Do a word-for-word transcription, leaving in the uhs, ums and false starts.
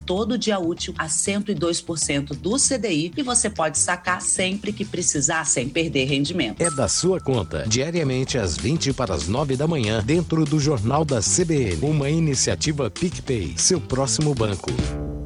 todo dia útil a cento e dois por cento do C D I e você pode sacar sempre que precisar, sem perder rendimento. É da sua conta, diariamente às vinte para as nove da manhã, dentro do Jornal da C B N. Uma iniciativa PicPay, seu próximo banco.